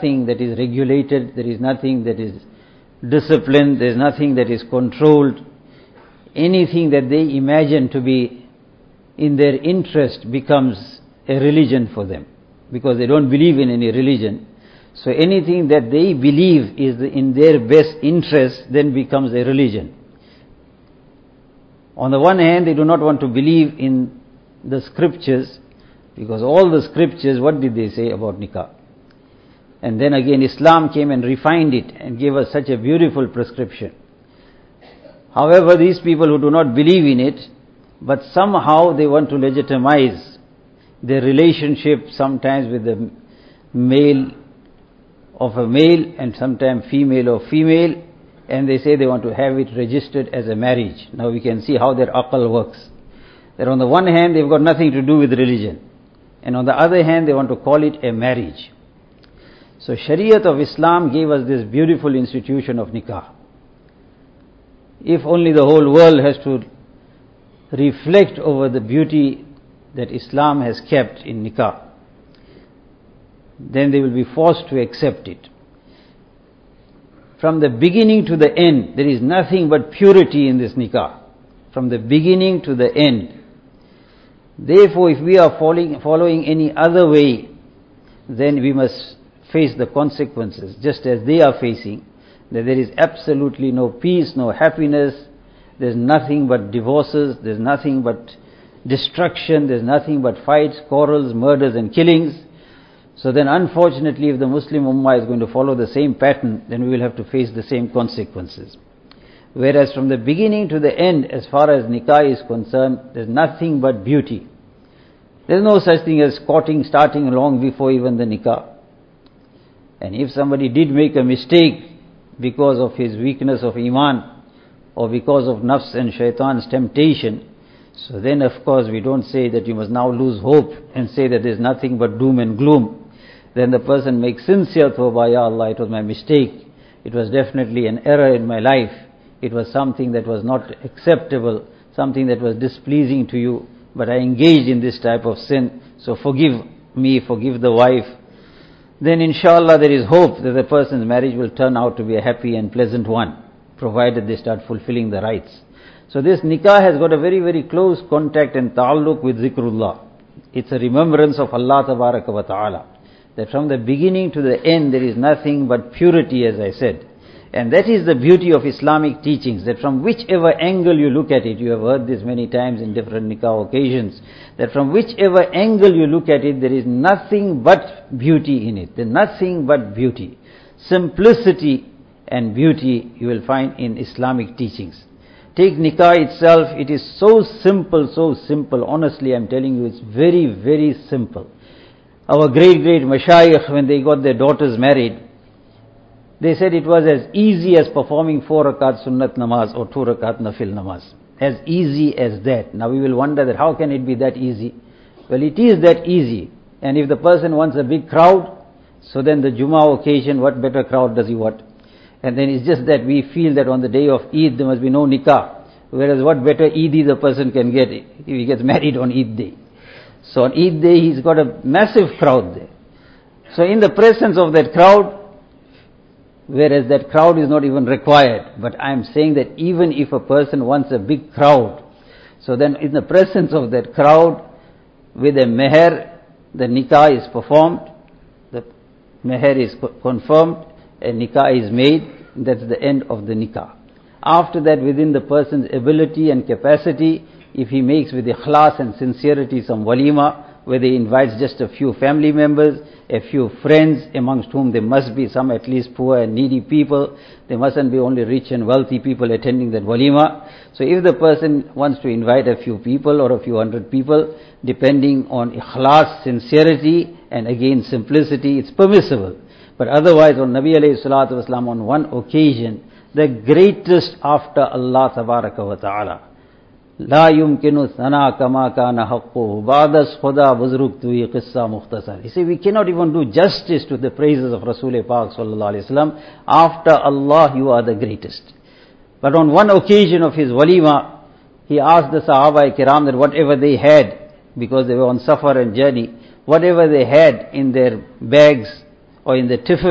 nothing that is regulated, there is nothing that is disciplined, there is nothing that is controlled. Anything that they imagine to be in their interest becomes a religion for them, because they don't believe in any religion. So anything that they believe is in their best interest then becomes a religion. On the one hand, they do not want to believe in the scriptures, because all the scriptures, what did they say about nikah? And then again Islam came and refined it and gave us such a beautiful prescription. However, these people who do not believe in it, but somehow they want to legitimize their relationship, sometimes with the male of a male and sometimes female of female, and they say they want to have it registered as a marriage. Now we can see how their aql works. That on the one hand they've got nothing to do with religion, and on the other hand they want to call it a marriage. So Shariat of Islam gave us this beautiful institution of nikah. If only the whole world has to reflect over the beauty that Islam has kept in nikah, then they will be forced to accept it. From the beginning to the end, there is nothing but purity in this nikah. From the beginning to the end. Therefore, if we are following any other way, then we must face the consequences, just as they are facing, that there is absolutely no peace, no happiness, there's nothing but divorces, there's nothing but destruction, there's nothing but fights, quarrels, murders and killings. So then unfortunately, if the Muslim Ummah is going to follow the same pattern, then we will have to face the same consequences. Whereas from the beginning to the end, as far as nikah is concerned, there's nothing but beauty. There's no such thing as courting starting long before even the nikah. And if somebody did make a mistake because of his weakness of iman, or because of nafs and shaitan's temptation, so then of course we don't say that you must now lose hope and say that there's nothing but doom and gloom. Then the person makes sincere tawbah, Ya Allah, it was my mistake, it was definitely an error in my life, it was something that was not acceptable, something that was displeasing to you, but I engaged in this type of sin, so forgive me, forgive the wife. Then inshallah there is hope that the person's marriage will turn out to be a happy and pleasant one, provided they start fulfilling the rights. So this nikah has got a very, very close contact and ta'alluq with zikrullah. It's a remembrance of Allah Tabaraka wa Ta'ala. That from the beginning to the end there is nothing but purity, as I said. And that is the beauty of Islamic teachings, that from whichever angle you look at it, you have heard this many times in different nikah occasions, that from whichever angle you look at it, there is nothing but beauty in it. There's nothing but beauty. Simplicity and beauty you will find in Islamic teachings. Take nikah itself, it is so simple, honestly I'm telling you, it's very, very simple. Our great mashayikh, when they got their daughters married, they said it was as easy as performing 4 rakat sunnat namaz or 2 rakat nafil namaz. As easy as that. Now we will wonder that how can it be that easy? Well, it is that easy. And if the person wants a big crowd, so then the Jummah occasion, what better crowd does he want? And then it's just that we feel that on the day of Eid there must be no nikah. Whereas what better Eid the person can get if he gets married on Eid day. So on Eid day he's got a massive crowd there. So in the presence of that crowd, whereas that crowd is not even required, but I am saying that even if a person wants a big crowd, so then in the presence of that crowd, with a meher, the nikah is performed, the meher is confirmed, a nikah is made, that's the end of the nikah. After that, within the person's ability and capacity, if he makes with ikhlas and sincerity some walima, where he invites just a few family members, a few friends, amongst whom there must be some at least poor and needy people, there mustn't be only rich and wealthy people attending that walima. So if the person wants to invite a few people or a few hundred people, depending on ikhlas, sincerity, and again simplicity, it's permissible. But otherwise, on Nabi alayhi salatu wasalam, on one occasion, the greatest after Allah tabaraka wa ta'ala, لا يمكن ثنا كما كان حقه بعد خدا بزرگ توی قصہ مختصر. You see, we cannot even do justice to the praises of Rasul Pak sallallahu alaihi wasallam. After Allah, you are the greatest. But on one occasion of his walima, he asked the Sahaba Kiram that whatever they had, because they were on safar and journey, whatever they had in their bags or in the tiffin,